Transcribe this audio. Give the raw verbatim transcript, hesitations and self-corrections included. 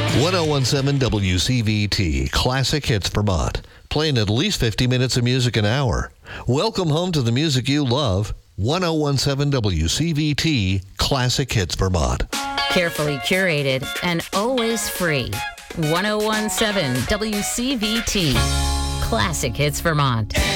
ten seventeen W C V T, Classic Hits Vermont. Playing at least fifty minutes of music an hour. Welcome home to the music you love. ten seventeen W C V T, Classic Hits Vermont. Carefully curated and always free. ten seventeen W C V T, Classic Hits Vermont.